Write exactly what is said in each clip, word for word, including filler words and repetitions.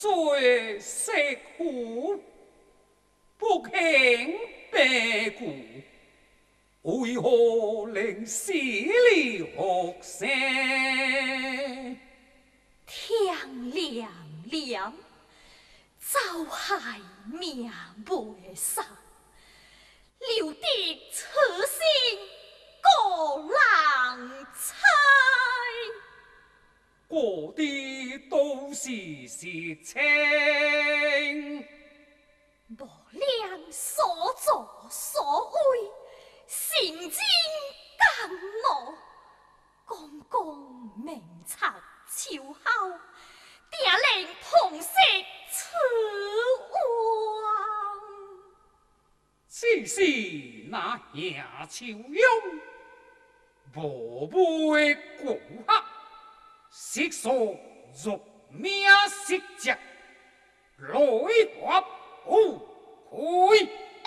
最识苦，不肯白骨，为何令死里学生？ 天亮了，早还命未杀，留得此心过人猜。 过的都是实情， 无量所作所为，心惊感怒，公公明察秋后，定令痛惜此王。 只是那夏秋勇，无背过客，悉数入命失节，来华不亏。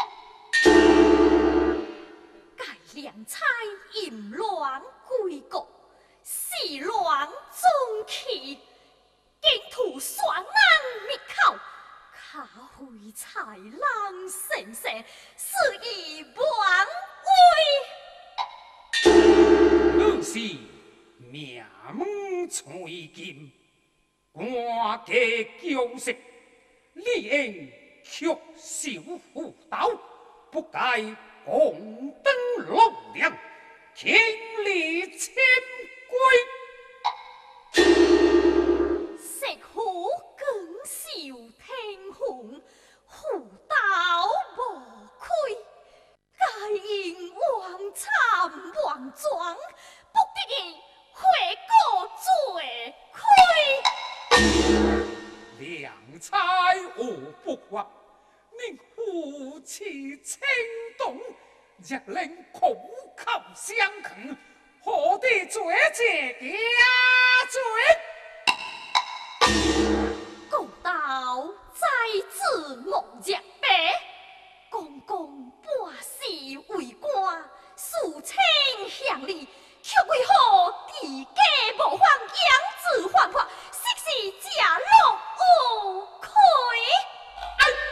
该良差淫乱归国，视乱终期，竟图双眼灭口，卡回豺狼神社，肆意妄为。 你是命门翠金，官家娇食，理应却小妇道，不该共登龙梁，天理千规。 石虎更受天虹，虎刀无亏。该因妄参妄状，不得已悔过罪亏。 良才我不惑，令夫妻情动，若令苦口相劝，何得罪这家罪？ 公道在自莫若白，公公半世为官，肃清乡里，却为何地家